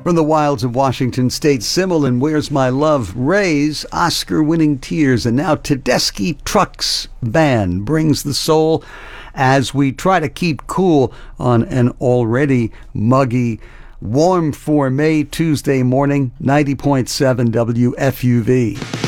From the wilds of Washington State, Simmel and Where's My Love raise Oscar-winning tears. And now Tedeschi Trucks Band brings the soul as we try to keep cool on an already muggy, warm for May Tuesday morning, 90.7 WFUV.